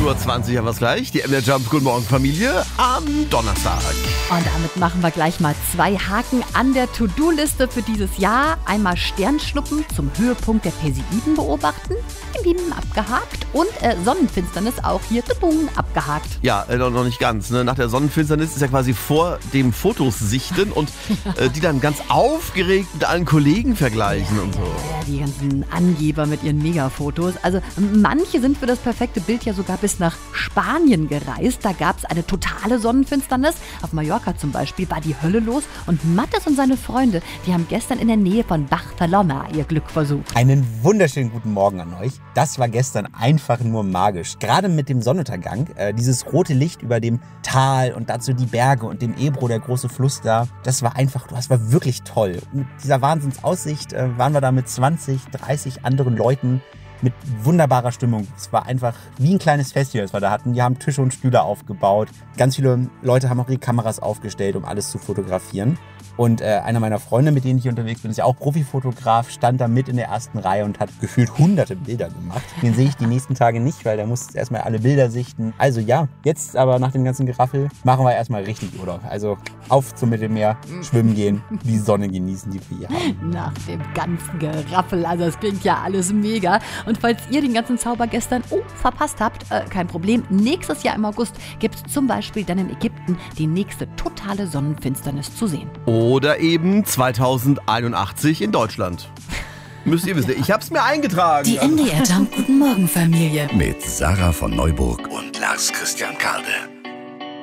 8:20 Uhr haben wir es gleich. Die MDR Jump Guten Morgen Familie am Donnerstag. Und damit machen wir gleich mal 2 Haken an der To-Do-Liste für dieses Jahr. Einmal Sternschnuppen zum Höhepunkt der Perseiden beobachten. Abgehakt. Und Sonnenfinsternis auch hier abgehakt. Ja, noch nicht ganz. Ne? Nach der Sonnenfinsternis ist ja quasi vor dem Fotos sichten und die dann ganz aufgeregt mit allen Kollegen vergleichen und so. Ja, die ganzen Angeber mit ihren Megafotos. Also manche sind für das perfekte Bild ja sogar bis nach Spanien gereist. Da gab es eine totale Sonnenfinsternis. Auf Mallorca zum Beispiel war die Hölle los. Und Mattes und seine Freunde, die haben gestern in der Nähe von Barcelona ihr Glück versucht. Einen wunderschönen guten Morgen an euch. Das war gestern einfach nur magisch. Gerade mit dem Sonnenuntergang, dieses rote Licht über dem Tal und dazu die Berge und dem Ebro, der große Fluss da. Das war wirklich toll. Mit dieser Wahnsinnsaussicht waren wir da mit 20, 30 anderen Leuten mit wunderbarer Stimmung. Es war einfach wie ein kleines Festival, das wir da hatten. Die haben Tische und Stühle aufgebaut. Ganz viele Leute haben auch ihre Kameras aufgestellt, um alles zu fotografieren. Und einer meiner Freunde, mit denen ich unterwegs bin, ist ja auch Profifotograf, stand da mit in der ersten Reihe und hat gefühlt hunderte Bilder gemacht. Den sehe ich die nächsten Tage nicht, weil der muss erstmal alle Bilder sichten. Also ja, jetzt aber nach dem ganzen Geraffel machen wir erstmal richtig Urlaub. Also auf zum Mittelmeer, schwimmen gehen, die Sonne genießen, die wir hier haben. Nach dem ganzen Geraffel, also es klingt ja alles mega. Und falls ihr den ganzen Zauber gestern verpasst habt, kein Problem. Nächstes Jahr im August gibt es zum Beispiel dann in Ägypten die nächste totale Sonnenfinsternis zu sehen. Oder eben 2081 in Deutschland. Müsst ihr wissen, ich hab's mir eingetragen. Die MDR Jump Guten Morgen Familie. Mit Sarah von Neuburg und Lars Christian Karde.